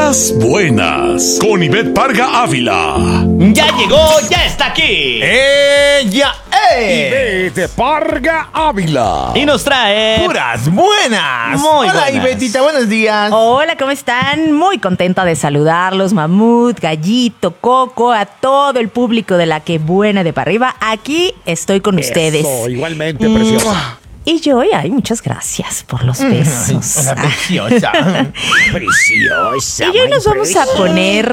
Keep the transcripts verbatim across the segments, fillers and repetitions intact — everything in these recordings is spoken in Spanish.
Las Buenas, con Ivette Parga Ávila. Ya llegó, ya está aquí. ¡Ella es! Ivette Parga Ávila. Y nos trae... ¡Puras buenas! Muy Hola, buenas. Ivetita, buenos días. Hola, ¿cómo están? Muy contenta de saludarlos, Mamut, Gallito, Coco, a todo el público de La Que Buena de para arriba. Aquí estoy con ustedes. Eso, igualmente preciosa. Y yo, ay, muchas gracias por los besos. Una preciosa. Preciosa. Y hoy nos vamos a poner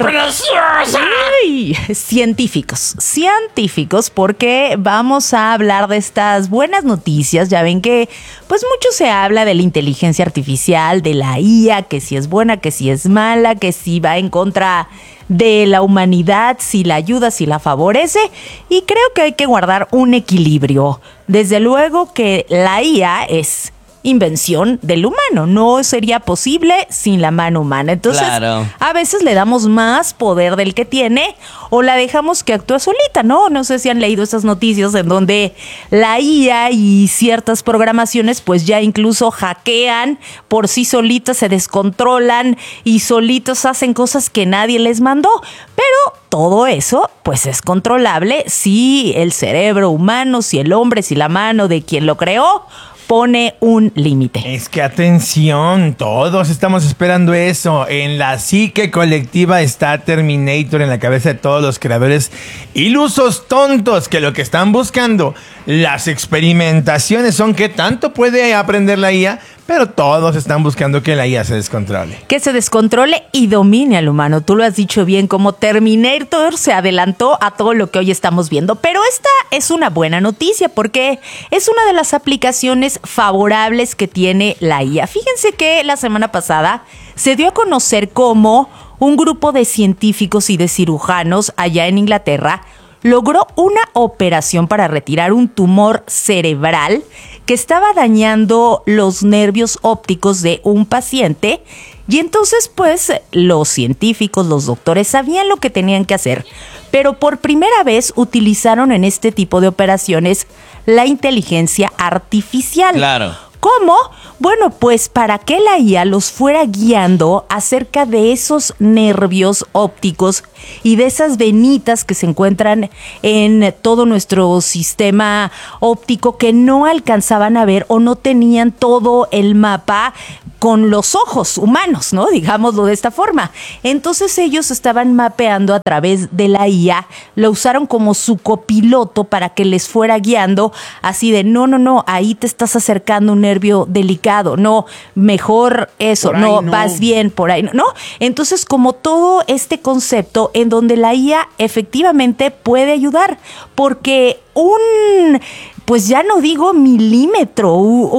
ay, científicos, científicos, porque vamos a hablar de estas buenas noticias. Ya ven que pues mucho se habla de la inteligencia artificial, de la I A, que si es buena, que si es mala, que si va en contra de la humanidad, si la ayuda, si la favorece, y creo que hay que guardar un equilibrio. Desde luego que la I A es invención del humano, no sería posible sin la mano humana. Entonces, Claro. a veces le damos más poder del que tiene o la dejamos que actúe solita, ¿no? No sé si han leído esas noticias en donde la I A y ciertas programaciones pues ya incluso hackean por sí solitas, se descontrolan y solitos hacen cosas que nadie les mandó. Pero todo eso pues es controlable si el cerebro humano, si el hombre, si la mano de quien lo creó pone un límite. Es que atención, todos estamos esperando eso. En la psique colectiva está Terminator en la cabeza de todos los creadores ilusos tontos que lo que están buscando, las experimentaciones son qué tanto puede aprender la I A, pero todos están buscando que la I A se descontrole. Que se descontrole y domine al humano. Tú lo has dicho bien, como Terminator se adelantó a todo lo que hoy estamos viendo. Pero esta es una buena noticia porque es una de las aplicaciones favorables que tiene la I A. Fíjense que la semana pasada se dio a conocer cómo un grupo de científicos y de cirujanos allá en Inglaterra logró una operación para retirar un tumor cerebral que estaba dañando los nervios ópticos de un paciente. Y entonces, pues, los científicos, los doctores sabían lo que tenían que hacer. Pero por primera vez utilizaron en este tipo de operaciones la inteligencia artificial. Claro. ¿Cómo? Bueno, pues para que la I A los fuera guiando acerca de esos nervios ópticos y de esas venitas que se encuentran en todo nuestro sistema óptico que no alcanzaban a ver o no tenían todo el mapa con los ojos humanos, ¿no? Digámoslo de esta forma. Entonces ellos estaban mapeando a través de la I A, lo usaron como su copiloto para que les fuera guiando así de no, no, no, ahí te estás acercando un nervio delicado, no, mejor eso, no, no, vas bien por ahí, ¿no? Entonces como todo este concepto en donde la I A efectivamente puede ayudar, porque un... pues ya no digo milímetro,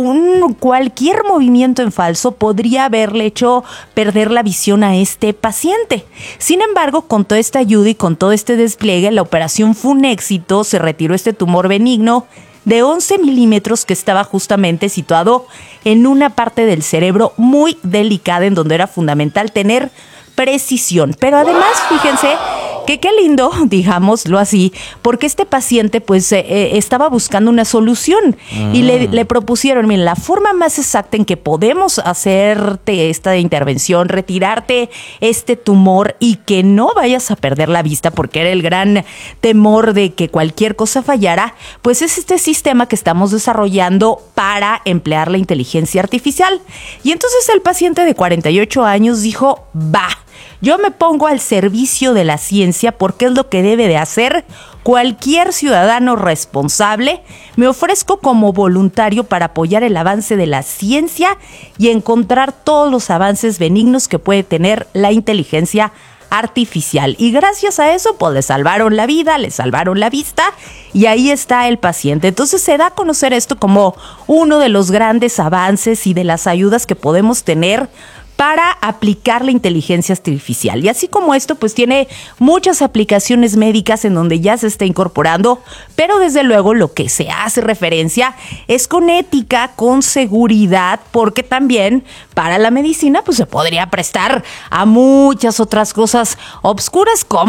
un cualquier movimiento en falso podría haberle hecho perder la visión a este paciente. Sin embargo, con toda esta ayuda y con todo este despliegue, la operación fue un éxito, se retiró este tumor benigno de once milímetros que estaba justamente situado en una parte del cerebro muy delicada en donde era fundamental tener precisión. Pero además, fíjense que qué lindo, digámoslo así, porque este paciente pues eh, estaba buscando una solución mm. y le, le propusieron, miren, la forma más exacta en que podemos hacerte esta intervención, retirarte este tumor y que no vayas a perder la vista, porque era el gran temor de que cualquier cosa fallara, pues es este sistema que estamos desarrollando para emplear la inteligencia artificial. Y entonces el paciente de cuarenta y ocho años dijo, va, yo me pongo al servicio de la ciencia porque es lo que debe de hacer cualquier ciudadano responsable. Me ofrezco como voluntario para apoyar el avance de la ciencia y encontrar todos los avances benignos que puede tener la inteligencia artificial. Y gracias a eso, pues le salvaron la vida, le salvaron la vista y ahí está el paciente. Entonces se da a conocer esto como uno de los grandes avances y de las ayudas que podemos tener para aplicar la inteligencia artificial. Y así como esto, pues tiene muchas aplicaciones médicas en donde ya se está incorporando, pero desde luego lo que se hace referencia es con ética, con seguridad, porque también para la medicina pues se podría prestar a muchas otras cosas obscuras como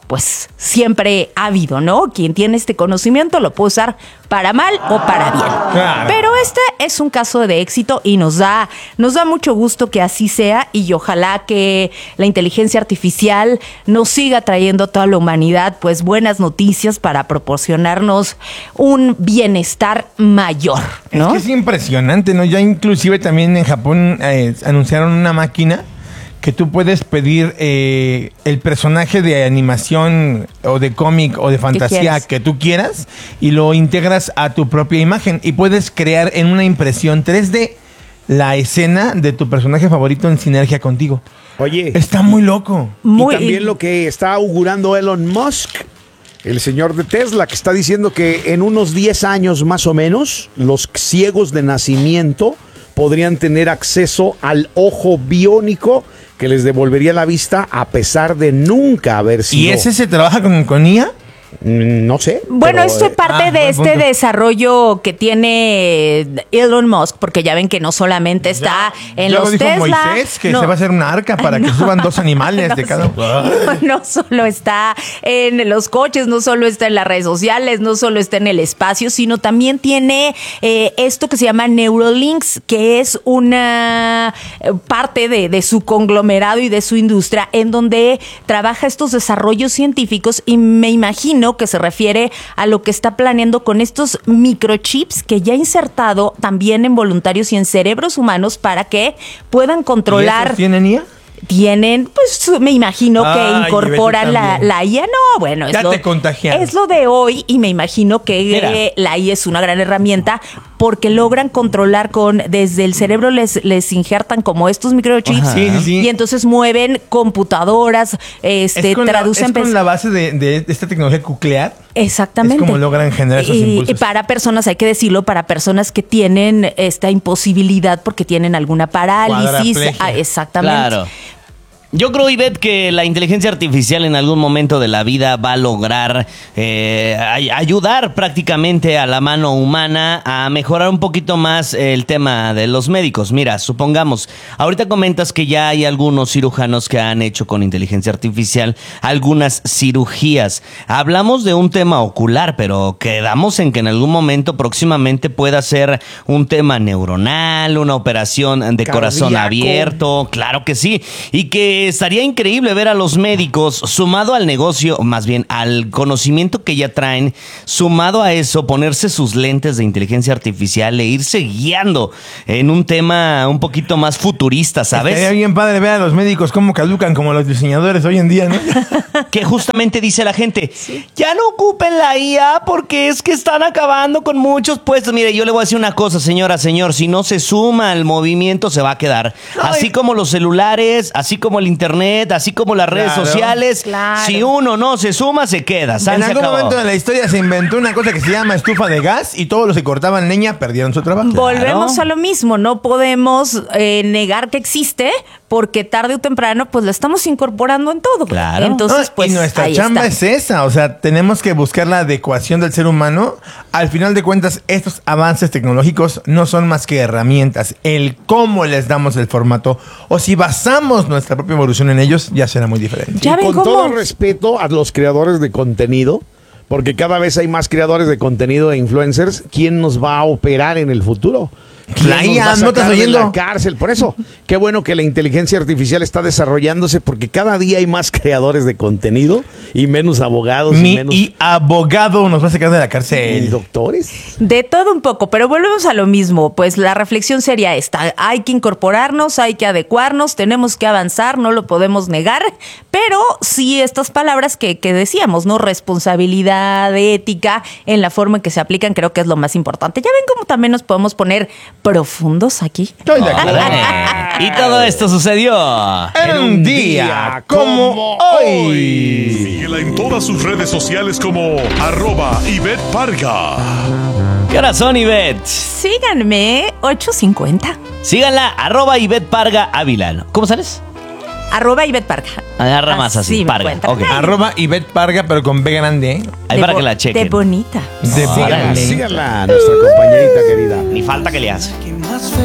pues siempre ha habido, ¿no? Quien tiene este conocimiento lo puede usar para mal o para bien. Claro. Pero este es un caso de éxito y nos da, nos da mucho gusto que así sea, y ojalá que la inteligencia artificial nos siga trayendo a toda la humanidad pues buenas noticias para proporcionarnos un bienestar mayor, ¿no? Es que es impresionante, ¿no? Ya inclusive también en Japón eh, anunciaron una máquina que tú puedes pedir eh, el personaje de animación o de cómic o de fantasía quieras. que tú quieras y lo integras a tu propia imagen y puedes crear en una impresión tres D la escena de tu personaje favorito en sinergia contigo. Oye, Está muy loco. Muy- y también lo que está augurando Elon Musk, el señor de Tesla, que está diciendo que en unos diez años más o menos, los ciegos de nacimiento podrían tener acceso al ojo biónico que les devolvería la vista a pesar de nunca haber sido... ¿Y ese se trabaja con, con I A? Mm, No sé. Bueno, pero, esto es eh, parte ah, de buen este punto. desarrollo que tiene Elon Musk, porque ya ven que no solamente está en Ya los lo dijo Tesla. Moisés que no. se va a hacer una arca para que No. suban dos animales No, de sí. cada uno. No, no solo está en los coches, no solo está en las redes sociales, no solo está en el espacio, sino también tiene eh, esto que se llama Neuralinks, que es una eh, parte de, de su conglomerado y de su industria, en donde trabaja estos desarrollos científicos, y me imagino que se refiere a lo que está planeando con estos microchips que ya ha insertado también en voluntarios y en cerebros humanos para que puedan ¿Y controlar. esos tienen I A? Tienen, pues me imagino que Ay, incorporan vete la, también. la I A. No, bueno, es Ya lo, te contagiaron. es lo de hoy, y me imagino que Mira. eh, la I A es una gran herramienta porque logran controlar con, desde el cerebro les, les injertan como estos microchips. Ajá. Sí, sí, sí. Y entonces mueven computadoras, este, es con, la, traducen es con pens- la base de, de esta tecnología nuclear. Exactamente. Es como logran generar esos y, impulsos. y para personas, hay que decirlo, para personas que tienen esta imposibilidad porque tienen alguna parálisis. Cuadraplegia. Ah, exactamente. Claro. Yo creo, Ivette, que la inteligencia artificial en algún momento de la vida va a lograr eh, ay- ayudar prácticamente a la mano humana a mejorar un poquito más el tema de los médicos. Mira, supongamos, ahorita comentas que ya hay algunos cirujanos que han hecho con inteligencia artificial algunas cirugías. Hablamos de un tema ocular, pero quedamos en que en algún momento próximamente pueda ser un tema neuronal, una operación de corazón Cardíaco. abierto. Claro que sí. Y que estaría increíble ver a los médicos, sumado al negocio, más bien al conocimiento que ya traen, sumado a eso, ponerse sus lentes de inteligencia artificial e irse guiando en un tema un poquito más futurista, Estaría ¿sabes? bien padre ver a los médicos cómo caducan como los diseñadores hoy en día, ¿no? Que justamente dice la gente, ya no ocupen la I A porque es que están acabando con muchos puestos. Mire, yo le voy a decir una cosa, señora, señor, si no se suma al movimiento se va a quedar. Así como los celulares, así como el internet, así como las redes Claro. sociales, Claro. si uno no se suma, se queda. San, En se algún acabó. momento de la historia se inventó una cosa que se llama estufa de gas y todos los que cortaban leña perdieron su trabajo. Volvemos a lo mismo, no podemos eh, negar que existe, porque tarde o temprano pues la estamos incorporando en todo. Claro. Entonces, No, pues y nuestra ahí chamba está. es esa, o sea, tenemos que buscar la adecuación del ser humano. Al final de cuentas, estos avances tecnológicos no son más que herramientas. El cómo les damos el formato o si basamos nuestra propia evolución en ellos, ya será muy diferente. Ya Y ven con cómo- todo respeto a los creadores de contenido, porque cada vez hay más creadores de contenido e influencers, ¿quién nos va a operar en el futuro? ¿Quién La nos I A, va a ¿no estás sacar de oyendo? la cárcel? Por eso, qué bueno que la inteligencia artificial está desarrollándose, porque cada día hay más creadores de contenido y menos abogados y Mi menos y abogado nos va a sacar de la y cárcel. doctores. De todo un poco, pero volvemos a lo mismo. Pues la reflexión sería esta: hay que incorporarnos, hay que adecuarnos, tenemos que avanzar, no lo podemos negar, pero sí estas palabras que, que decíamos, ¿no? Responsabilidad, ética, en la forma en que se aplican, creo que es lo más importante. Ya ven cómo también nos podemos poner profundos aquí. Estoy de acuerdo. Eh, Y todo esto sucedió. En un día como hoy. Síguela en todas sus redes sociales como arroba Ivette Parga. ¿Qué hora son, Ivette? Síganme, ocho cincuenta. Síganla, arroba Ivette Parga Ávila. ¿Cómo sales? Arroba Ivette Parga. Agarra más así, me Parga. encuentran. Ok. Arroba Ivette Parga, pero con B grande, ¿eh? Ahí De para bo- que la chequen. De bonita. De B Síganla, grande. síganla, nuestra compañerita querida. Ni falta que le hace. que más feliz